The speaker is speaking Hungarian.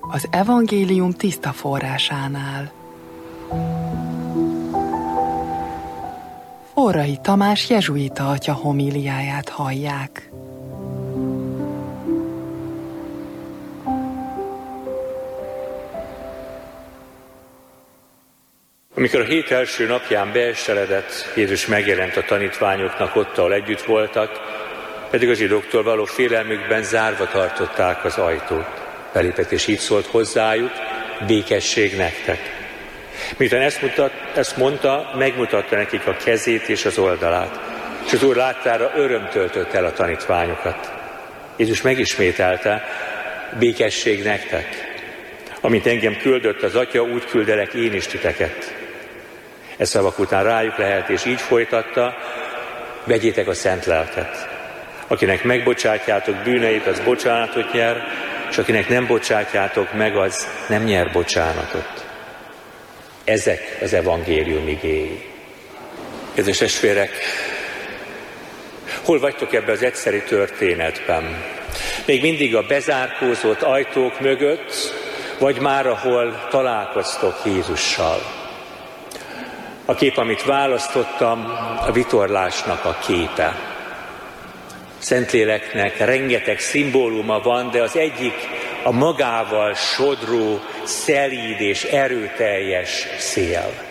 az evangélium tiszta forrásánál. Forrai Tamás jezsuita atya homíliáját hallják. Amikor a hét első napján beesteledett, Jézus megjelent a tanítványoknak ott, ahol együtt voltak, pedig a zsidóktól való félelmükben zárva tartották az ajtót. Belépett és így szólt hozzájuk: békesség nektek. Miután ezt mondta, megmutatta nekik a kezét és az oldalát, és az Úr láttára öröm töltött el a tanítványokat. Jézus megismételte: békesség nektek. Amint engem küldött az Atya, úgy küldelek én is titeket. E szavak után rájuk lehelt, és így folytatta: vegyétek a szent lelket. Akinek megbocsátjátok bűneit, az bocsánatot nyer, és akinek nem bocsátjátok meg, az nem nyer bocsánatot. Ezek az evangélium igéi. Kedves testvérek, hol vagytok ebben az egyszeri történetben? Még mindig a bezárkózott ajtók mögött, vagy már ahol találkoztok Jézussal? A kép, amit választottam, a vitorlásnak a képe. Szentléleknek rengeteg szimbóluma van, de az egyik a magával sodró, szelíd és erőteljes szél.